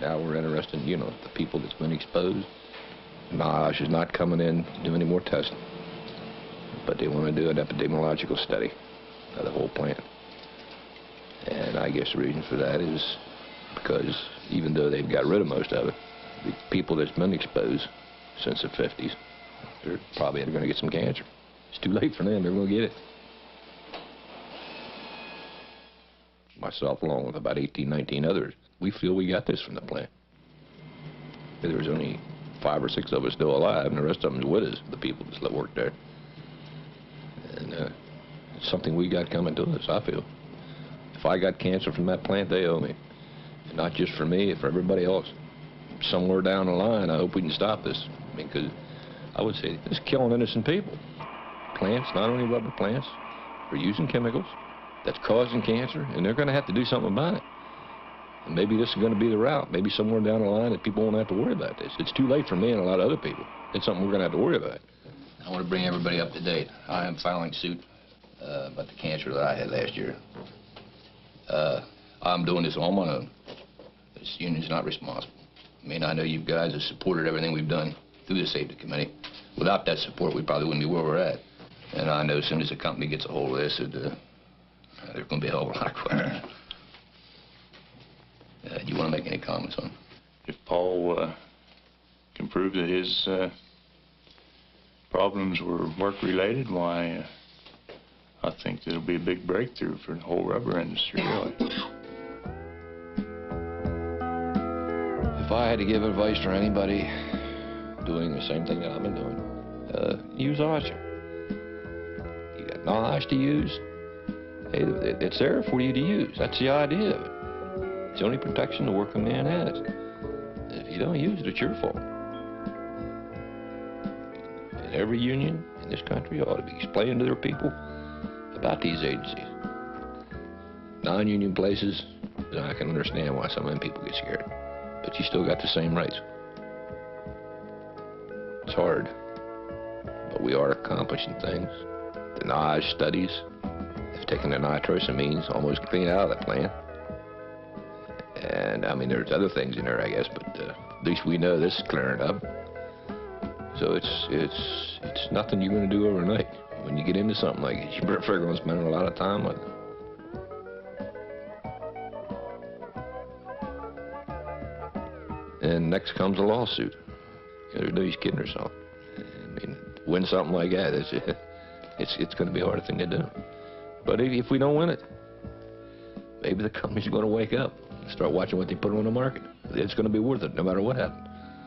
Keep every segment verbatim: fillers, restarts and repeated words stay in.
now we're interested in, you know, the people that's been exposed. NIOSH is not coming in to do any more testing, but they want to do an epidemiological study of the whole plant. And I guess the reason for that is because even though they've got rid of most of it, the people that's been exposed since the fifties, they're probably going to get some cancer. It's too late for them. They're going to get it. Myself, along with about eighteen, nineteen others, we feel we got this from the plant. There's only five or six of us still alive, and the rest of them are with us, the people that work there. And uh, it's something we got coming to us, I feel. If I got cancer from that plant, they owe me. And not just for me, for everybody else. Somewhere down the line, I hope we can stop this. I mean, because I would say it's killing innocent people. Plants, not only rubber plants, are using chemicals that's causing cancer, and they're going to have to do something about it. And maybe this is going to be the route. Maybe somewhere down the line that people won't have to worry about this. It's too late for me and a lot of other people. It's something we're going to have to worry about. I want to bring everybody up to date. I am filing suit uh, about the cancer that I had last year. Uh, I'm doing this on my own. This union's not responsible. I mean, I know you guys have supported everything we've done through the safety committee. Without that support, we probably wouldn't be where we're at. And I know as soon as the company gets a hold of this, it, uh, there's going to be a hell of a lot of questions. Uh, do you want to make any comments on it? If Paul uh, can prove that his uh, problems were work-related, why, uh, I think it'll be a big breakthrough for the whole rubber industry, really. If I had to give advice to anybody doing the same thing that I've been doing, uh, use Osher. You got NIOSH to use. Hey, it's there for you to use. That's the idea of it. It's the only protection the working man has. And if you don't use it, it's your fault. And every union in this country ought to be explaining to their people about these agencies. Non-union places, I can understand why some of them people get scared. But you still got the same rights. It's hard, but we are accomplishing things. The NIOSH studies have taken the nitrosamines almost clean out of the plant. And, I mean, there's other things in there, I guess, but uh, at least we know this is clearing up. So it's, it's, it's nothing you're going to do overnight. When you get into something like this, you better figure on spending a lot of time with it. And next comes a lawsuit. You know, nobody's kidding herself. I mean, win something like that, it's, it's, it's going to be a hard thing to do. But if, if we don't win it, maybe the company's going to wake up. Start watching what they put on the market. It's going to be worth it no matter what happens.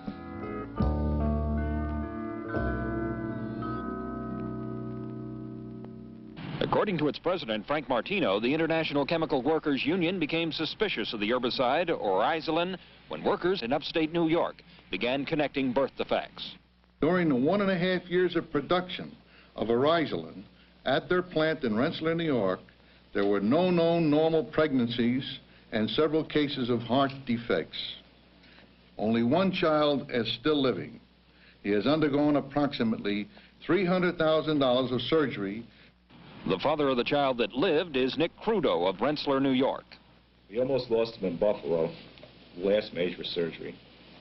According to its president, Frank Martino, the International Chemical Workers Union became suspicious of the herbicide, oryzolin, when workers in upstate New York began connecting birth defects. During the one and a half years of production of oryzolin at their plant in Rensselaer, New York, there were no known normal pregnancies and several cases of heart defects. Only one child is still living. He has undergone approximately three hundred thousand dollars of surgery. The father of the child that lived is Nick Crudo of Rensselaer, New York. We almost lost him in Buffalo, last major surgery.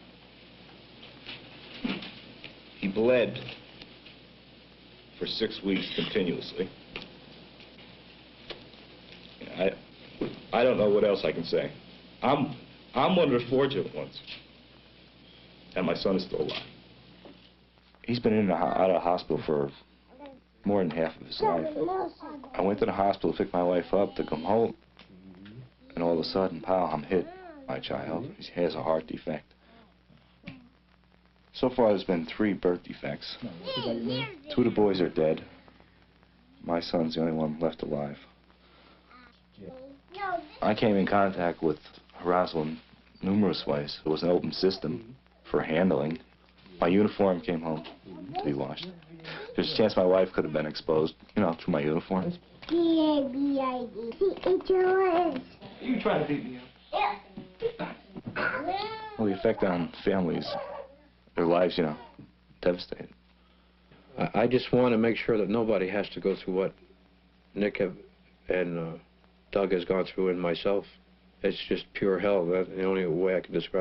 He bled for six weeks continuously. I, I don't know what else I can say. I'm, I'm one of the fortunate ones, and my son is still alive. He's been in and out of the hospital for more than half of his life. I went to the hospital to pick my wife up to come home, and all of a sudden, pow, I'm hit. My child, he has a heart defect. So far, there's been three birth defects. Two of the boys are dead. My son's the only one left alive. I came in contact with oryzolin numerous ways. It was an open system for handling. My uniform came home to be washed. There's a chance my wife could have been exposed, you know, through my uniform. B A B I D C H O S. You trying to beat me up? Well, the effect on families, their lives, you know, devastated. I, I just want to make sure that nobody has to go through what Nick have, and uh, Doug has gone through and myself. It's just pure hell. That's the only way I can describe it.